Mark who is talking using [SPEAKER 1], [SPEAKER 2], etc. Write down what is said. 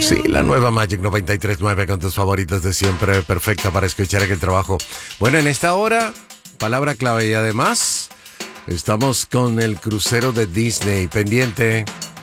[SPEAKER 1] Sí, la nueva Magic 93.9 con tus favoritos de siempre, perfecta para escuchar en el trabajo. Bueno, en esta hora, palabra clave y además estamos con el crucero de Disney pendiente.